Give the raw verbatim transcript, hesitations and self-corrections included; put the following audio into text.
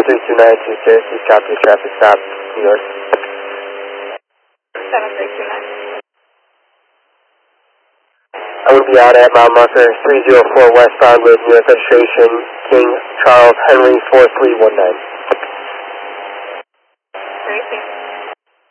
three two nine two Syracuse, copy traffic stop, New York. seven three two nine. I will be out at mile marker three zero four westbound with New York registration, King Charles Henry four three one nine.